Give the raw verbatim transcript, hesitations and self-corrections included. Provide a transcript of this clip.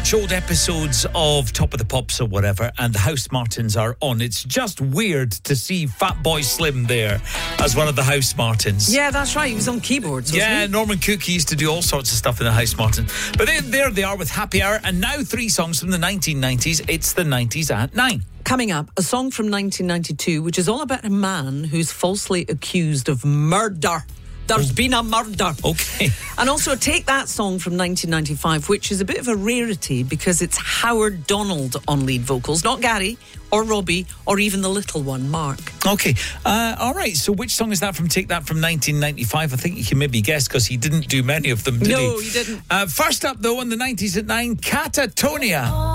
watch old episodes of Top of the Pops or whatever, and the House Martins are on, it's just weird to see Fatboy Slim there as one of the House Martins. Yeah, that's right. He was on keyboards, wasn't Yeah, he? Norman Cook used to do all sorts of stuff in the House Martins. But they, there they are with Happy Hour, and now three songs from the nineteen nineties. It's the nineties at nine. Coming up, a song from nineteen ninety-two, which is all about a man who's falsely accused of murder. There's been a murder. Okay. And also Take That song from nineteen ninety-five, which is a bit of a rarity because it's Howard Donald on lead vocals, not Gary or Robbie or even the little one, Mark. Okay. Uh, all right. So which song is that from? Take That from nineteen ninety-five. I think you can maybe guess because he didn't do many of them, did he? No, he didn't. Uh, first up, though, in the nineties at nine, Catatonia.